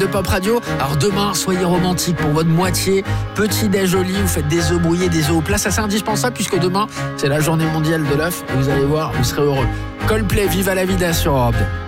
de Pop Radio. Alors demain, soyez romantique pour votre moitié. Petit déj au lit, vous faites des œufs brouillés, des œufs au plat. Ça, c'est indispensable puisque demain, c'est la journée mondiale de l'œuf. Et vous allez voir, vous serez heureux. Coldplay, Viva la vida sur Europe 2.